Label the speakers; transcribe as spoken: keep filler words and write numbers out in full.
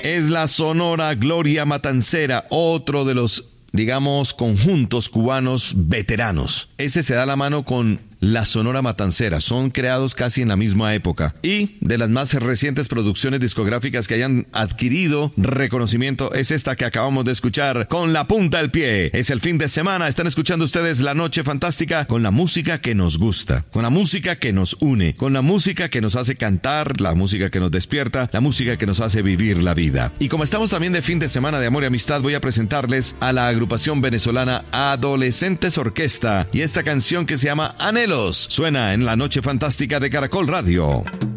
Speaker 1: es la Sonora Gloria Matancera, otro de los, digamos, conjuntos cubanos veteranos. Ese se da la mano con la Sonora Matancera, son creados casi en la misma época. Y de las más recientes producciones discográficas que hayan adquirido reconocimiento es esta que acabamos de escuchar, Con la Punta del Pie. Es el fin de semana, están escuchando ustedes La Noche Fantástica con la música que nos gusta, con la música que nos une, con la música que nos hace cantar, la música que nos despierta, la música que nos hace vivir la vida. Y como estamos también de fin de semana de amor y amistad, voy a presentarles a la agrupación venezolana Adolescentes Orquesta y esta canción que se llama Anhelo. Suena en La Noche Fantástica de Caracol Radio.